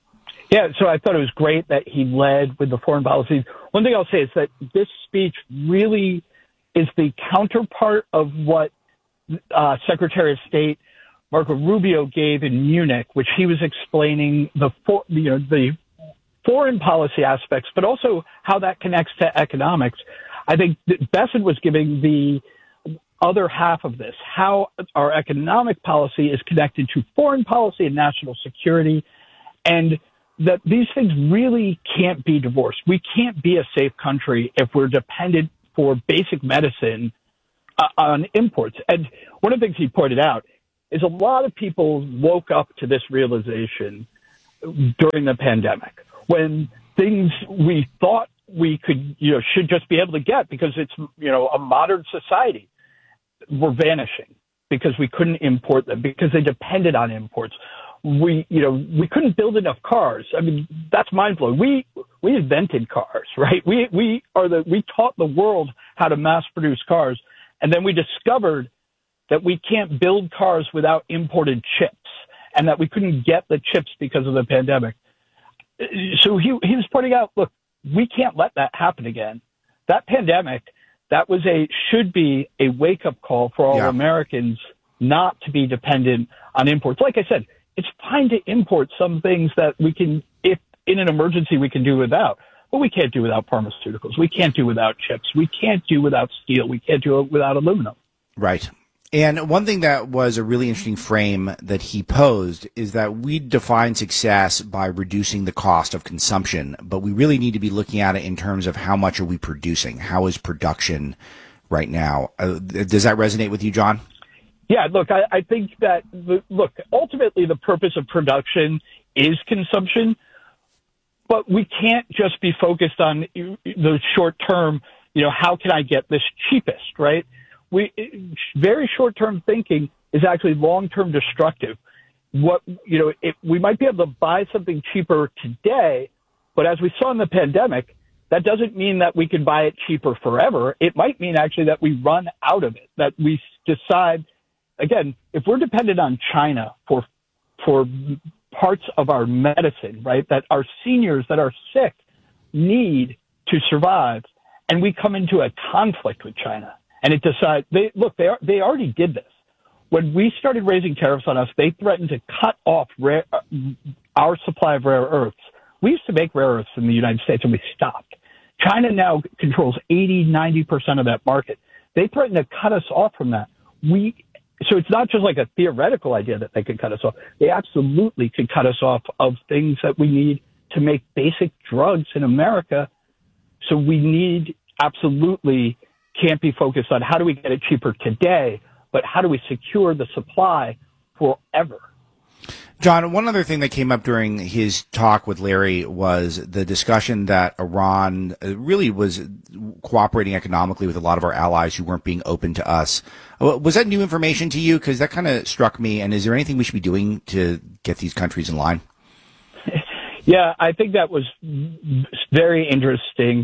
Yeah, so I thought it was great that he led with the foreign policy. One thing I'll say is that this speech really is the counterpart of what Secretary of State Marco Rubio gave in Munich, which he was explaining the foreign policy aspects, but also how that connects to economics. I think that Bessent was giving the other half of this, how our economic policy is connected to foreign policy and national security, and that these things really can't be divorced. We can't be a safe country if we're dependent for basic medicine on imports. And one of the things he pointed out is a lot of people woke up to this realization during the pandemic when things we thought we could, should just be able to get because it's, a modern society were vanishing because we couldn't import them because they depended on imports. We couldn't build enough cars. I mean, that's mind blowing. We invented cars, right? We taught the world how to mass produce cars. And then we discovered that we can't build cars without imported chips and that we couldn't get the chips because of the pandemic. So he was pointing out, look, we can't let that happen again. That pandemic, should be a wake up call for all Americans not to be dependent on imports. Like I said, it's fine to import some things that we can, if in an emergency, we can do without. But we can't do without pharmaceuticals. We can't do without chips. We can't do without steel. We can't do it without aluminum. Right. And one thing that was a really interesting frame that he posed is that we define success by reducing the cost of consumption, but we really need to be looking at it in terms of how much are we producing? How is production right now? Does that resonate with you, John? Yeah, look, I think that, ultimately the purpose of production is consumption, but we can't just be focused on the short term, how can I get this cheapest, right? Very short-term thinking is actually long-term destructive. We might be able to buy something cheaper today, but as we saw in the pandemic, that doesn't mean that we can buy it cheaper forever. It might mean actually that we run out of it, that we decide, again, if we're dependent on China for parts of our medicine, right, that our seniors that are sick need to survive, and we come into a conflict with China, and it decides, they already did this. When we started raising tariffs on us, they threatened to cut off our supply of rare earths. We used to make rare earths in the United States, and we stopped. China now controls 80-90% of that market. They threatened to cut us off from that. So it's not just like a theoretical idea that they could cut us off. They absolutely could cut us off of things that we need to make basic drugs in America. So we absolutely can't be focused on how do we get it cheaper today, but how do we secure the supply forever? John, one other thing that came up during his talk with Larry was the discussion that Iran really was cooperating economically with a lot of our allies who weren't being open to us. Was that new information to you? Because that kind of struck me. And is there anything we should be doing to get these countries in line? Yeah, I think that was very interesting.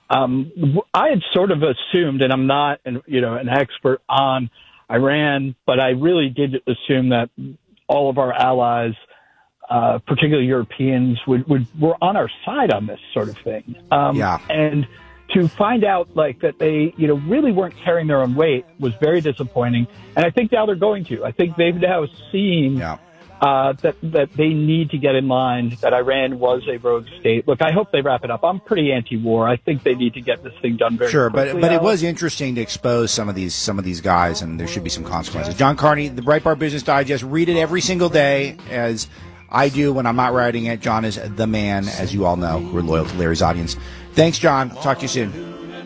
I had sort of assumed, and I'm not an expert on Iran, but I really did assume that all of our allies, particularly Europeans, were on our side on this sort of thing. And to find out that they, really weren't carrying their own weight was very disappointing. And I think now they're going to. I think they've now seen that they need to get in line, that Iran was a rogue state. Look, I hope they wrap it up. I'm pretty anti-war. I think they need to get this thing done very quickly. But it was interesting to expose some of these guys, and there should be some consequences. John Carney, the Breitbart Business Digest. Read it every single day, as I do when I'm not writing it. John is the man, as you all know, who are loyal to Larry's audience. Thanks, John. Talk to you soon.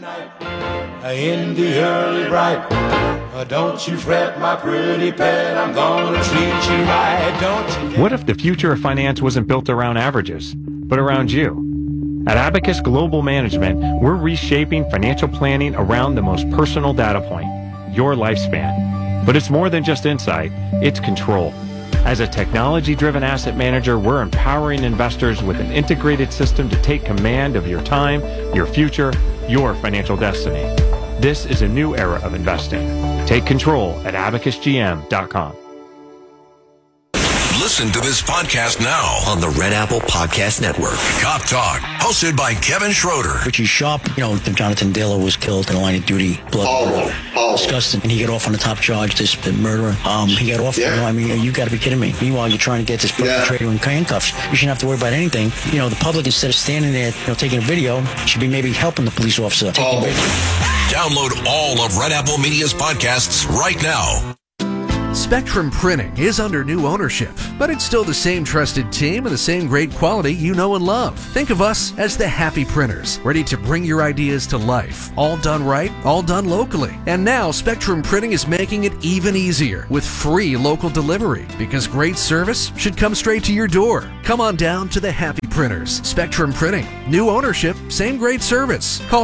In the early bright. Don't you fret, my pretty pet, I'm gonna treat you right, don't you? What if the future of finance wasn't built around averages, but around you? At Abacus Global Management, we're reshaping financial planning around the most personal data point, your lifespan. But it's more than just insight, it's control. As a technology-driven asset manager, we're empowering investors with an integrated system to take command of your time, your future, your financial destiny. This is a new era of investing. Take control at abacusgm.com. Listen to this podcast now on the Red Apple Podcast Network. Cop Talk, hosted by Kevin Schroeder. Richie Sharp, Jonathan Diller was killed in the line of duty. Blood. Disgusting. And he got off on the top charge, this murderer. He got off. Yeah. You got to be kidding me. Meanwhile, you're trying to get this perpetrator in handcuffs. You shouldn't have to worry about anything. The public, instead of standing there, taking a video, should be maybe helping the police officer. Download all of Red Apple Media's podcasts right now. Spectrum Printing is under new ownership, but it's still the same trusted team and the same great quality you know and love. Think of us as the happy printers, ready to bring your ideas to life. All done right, all done locally. And now Spectrum Printing is making it even easier with free local delivery, because great service should come straight to your door. Come on down to the happy printers. Spectrum Printing. New ownership, same great service. Call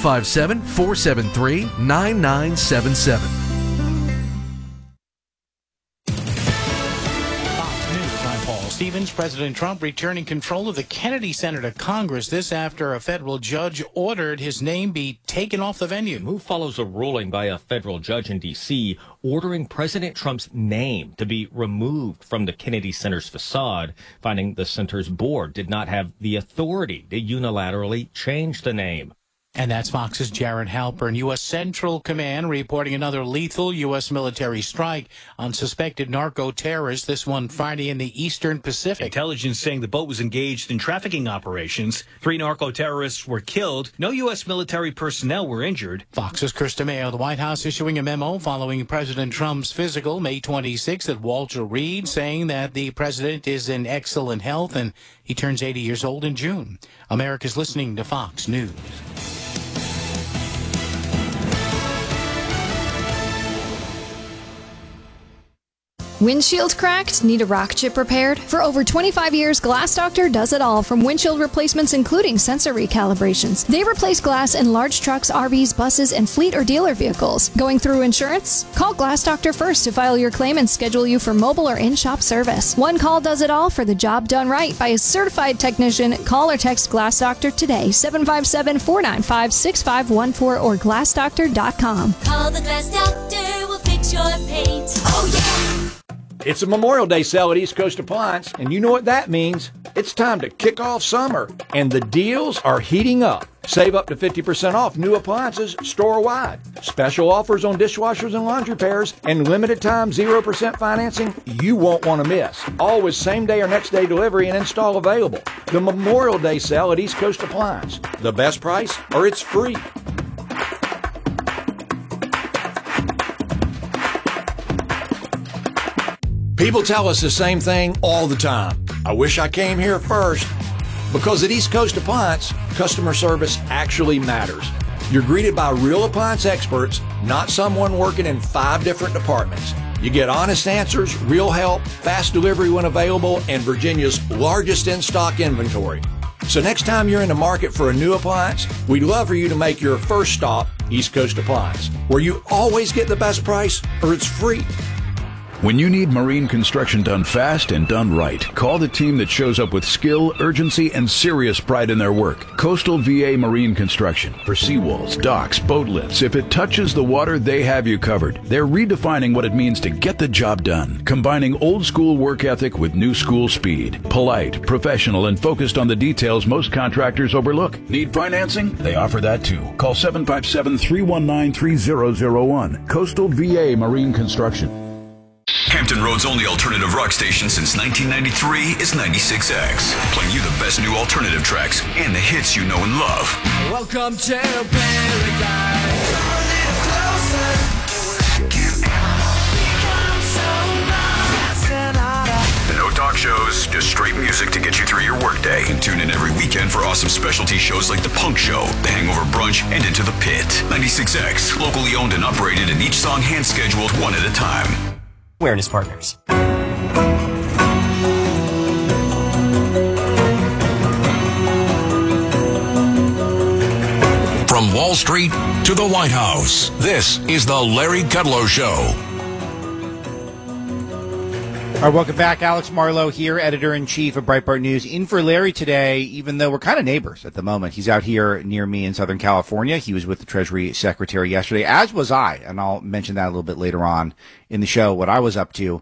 757-473-9977. Stevens, President Trump returning control of the Kennedy Center to Congress. This after a federal judge ordered his name be taken off the venue. The move follows a ruling by a federal judge in D.C. ordering President Trump's name to be removed from the Kennedy Center's facade, finding the center's board did not have the authority to unilaterally change the name. And that's Fox's Jared Halpern. U.S. Central Command reporting another lethal U.S. military strike on suspected narco-terrorists, this one Friday in the Eastern Pacific. Intelligence saying the boat was engaged in trafficking operations. 3 narco-terrorists were killed. No U.S. military personnel were injured. Fox's Chris DeMeo. The White House issuing a memo following President Trump's physical May 26th at Walter Reed, saying that the president is in excellent health and he turns 80 years old in June. America's listening to Fox News. Windshield cracked? Need a rock chip repaired? For over 25 years, Glass Doctor does it all, from windshield replacements including sensor recalibrations. They replace glass in large trucks, RVs, buses, and fleet or dealer vehicles. Going through insurance? Call Glass Doctor first to file your claim and schedule you for mobile or in-shop service. One call does it all for the job done right by a certified technician. Call or text Glass Doctor today, 757-495-6514 or glassdoctor.com. Call the Glass Doctor, we'll fix your paint. Oh, yeah! It's a Memorial Day sale at East Coast Appliance, and you know what that means. It's time to kick off summer, and the deals are heating up. Save up to 50% off new appliances store-wide. Special offers on dishwashers and laundry pairs, and limited time 0% financing you won't want to miss. Always same-day or next-day delivery and install available. The Memorial Day sale at East Coast Appliance. The best price, or it's free. People tell us the same thing all the time. I wish I came here first. Because at East Coast Appliance, customer service actually matters. You're greeted by real appliance experts, not someone working in 5 different departments. You get honest answers, real help, fast delivery when available, and Virginia's largest in-stock inventory. So next time you're in the market for a new appliance, we'd love for you to make your first stop East Coast Appliance, where you always get the best price or it's free. When you need marine construction done fast and done right, call the team that shows up with skill, urgency, and serious pride in their work. Coastal VA Marine Construction. For seawalls, docks, boat lifts, if it touches the water, they have you covered. They're redefining what it means to get the job done, combining old school work ethic with new school speed. Polite, professional, and focused on the details most contractors overlook. Need financing? They offer that too. Call 757-319-3001. Coastal VA Marine Construction. Hampton Road's only alternative rock station since 1993 is 96X, playing you the best new alternative tracks and the hits you know and love. Welcome to paradise. No talk shows, just straight music to get you through your workday. And tune in every weekend for awesome specialty shows like The Punk Show, The Hangover Brunch, and Into the Pit. 96X, locally owned and operated, and each song hand-scheduled one at a time. Awareness Partners. From Wall Street to the White House, this is the Larry Kudlow Show. All right, welcome back. Alex Marlow here, editor-in-chief of Breitbart News. In for Larry today, even though we're kind of neighbors at the moment. He's out here near me in Southern California. He was with the Treasury Secretary yesterday, as was I, and I'll mention that a little bit later on in the show, what I was up to.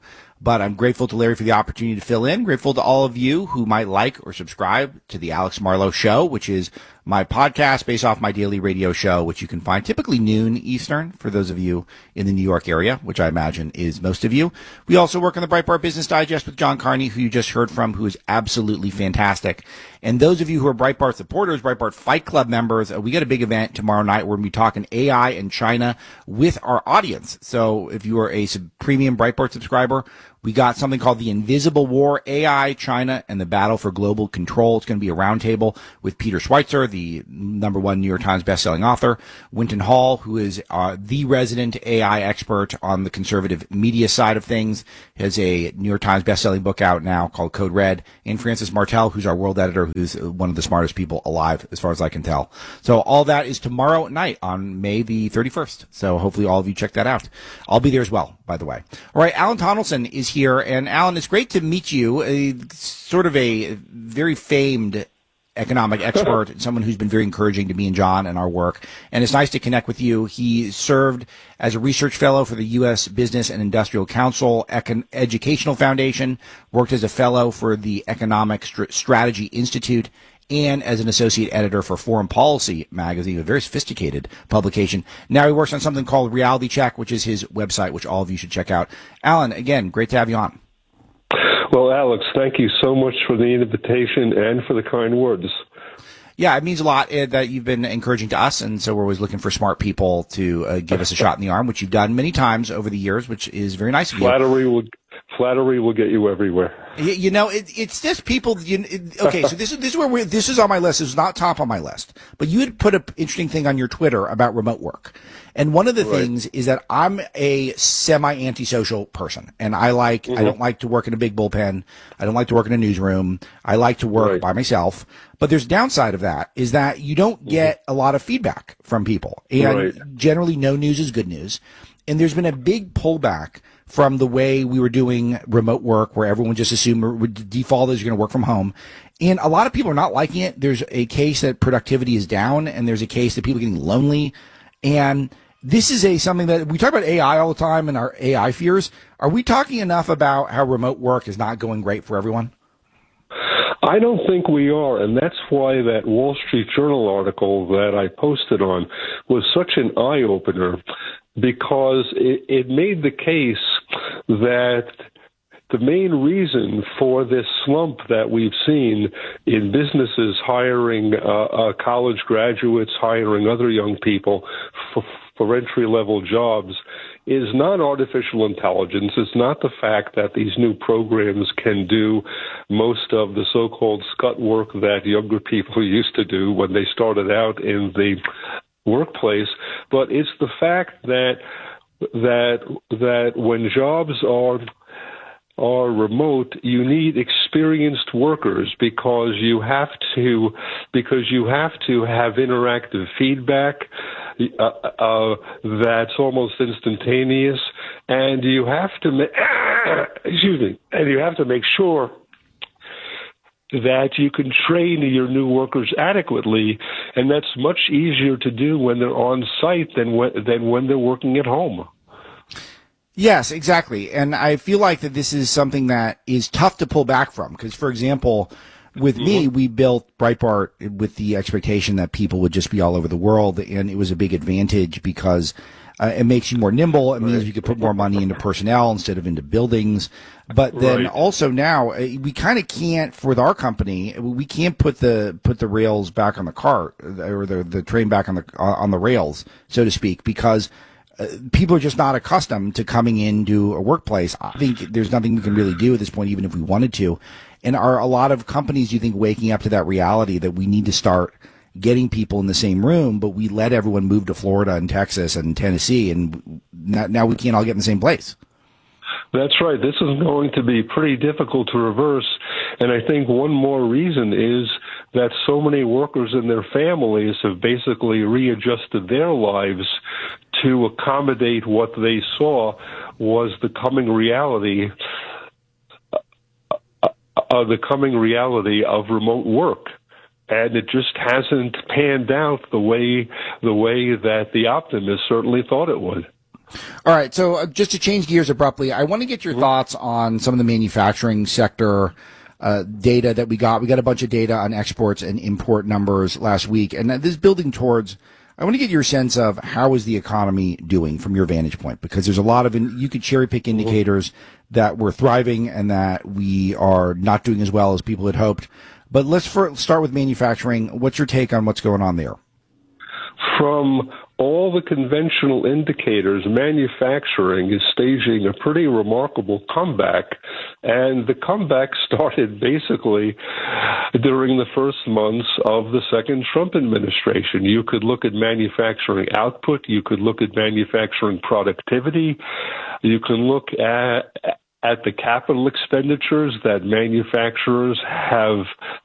But I'm grateful to Larry for the opportunity to fill in. Grateful to all of you who might like or subscribe to the Alex Marlow Show, which is my podcast based off my daily radio show, which you can find typically noon Eastern for those of you in the New York area, which I imagine is most of you. We also work on the Breitbart Business Digest with John Carney, who you just heard from, who is absolutely fantastic. And those of you who are Breitbart supporters, Breitbart Fight Club members, we got a big event tomorrow night. We're going to be talking AI and China with our audience. So if you are a premium Breitbart subscriber, we got something called The Invisible War, AI, China, and the Battle for Global Control. It's going to be a roundtable with Peter Schweitzer, the #1 New York Times bestselling author, Winton Hall, who is the resident AI expert on the conservative media side of things, has a New York Times bestselling book out now called Code Red, and Francis Martel, who's our world editor, who's one of the smartest people alive, as far as I can tell. So all that is tomorrow night on May the 31st. So hopefully all of you check that out. I'll be there as well, by the way. All right, Alan Tonelson is here. And Alan, it's great to meet you, sort of a very famed economic expert, someone who's been very encouraging to me and John and our work. And it's nice to connect with you. He served as a research fellow for the U.S. Business and Industrial Council Educational Foundation, worked as a fellow for the Economic Strategy Institute, and as an associate editor for Foreign Policy magazine, a very sophisticated publication. Now he works on something called Reality Check, which is his website, which all of you should check out. Alan, again, great to have you on. Well, Alex, thank you so much for the invitation and for the kind words. Yeah, it means a lot that you've been encouraging to us, and so we're always looking for smart people to give us a shot in the arm, which you've done many times over the years, which is very nice of you. Flattery will get you everywhere. You know, it's just people. Okay, so this is where this is on my list. This is not top on my list, but you had put an interesting thing on your Twitter about remote work, and one of the things is that I'm a semi-antisocial person, and I don't like to work in a big bullpen. I don't like to work in a newsroom. I like to work by myself. But there's a downside of that is that you don't get a lot of feedback from people, and generally no news is good news. And there's been a big pullback from the way we were doing remote work, where everyone just assumed or would default is you're going to work from home. And a lot of people are not liking it. There's a case that productivity is down, and there's a case that people are getting lonely. And this is something that we talk about AI all the time and our AI fears. Are we talking enough about how remote work is not going great for everyone? I don't think we are, and that's why that Wall Street Journal article that I posted on was such an eye-opener, because it made the case that the main reason for this slump that we've seen in businesses hiring college graduates, hiring other young people for entry-level jobs is not artificial intelligence. It's not the fact that these new programs can do most of the so-called scut work that younger people used to do when they started out in the workplace, but it's the fact that when jobs are remote, you need experienced workers because you have to have interactive feedback that's almost instantaneous, and you have to make sure that you can train your new workers adequately, and that's much easier to do when they're on site than when they're working at home. Yes, exactly. And I feel like that this is something that is tough to pull back from, because, for example, with me, we built Breitbart with the expectation that people would just be all over the world, and it was a big advantage because it makes you more nimble. It means you could put more money into personnel instead of into buildings. But then also now we kind of can't, with our company, we can't put the rails back on the cart, or the train back on the rails, so to speak, because people are just not accustomed to coming into a workplace. I think there's nothing we can really do at this point, even if we wanted to. And are a lot of companies, you think, waking up to that reality that we need to start getting people in the same room, but we let everyone move to Florida and Texas and Tennessee, and now we can't all get in the same place? That's right. This is going to be pretty difficult to reverse. And I think one more reason is that so many workers and their families have basically readjusted their lives to accommodate what they saw was the coming reality of remote work. And it just hasn't panned out the way that the optimists certainly thought it would. All right, so just to change gears abruptly, I want to get your thoughts on some of the manufacturing sector data that we got. We got a bunch of data on exports and import numbers last week, and this is building towards, I want to get your sense of how is the economy doing from your vantage point, because there's a lot of, you could cherry pick indicators that we're thriving and that we are not doing as well as people had hoped. But let's start with manufacturing. What's your take on what's going on there? From all the conventional indicators, manufacturing is staging a pretty remarkable comeback. And the comeback started basically during the first months of the second Trump administration. You could look at manufacturing output. You could look at manufacturing productivity. You can look at the capital expenditures that manufacturers have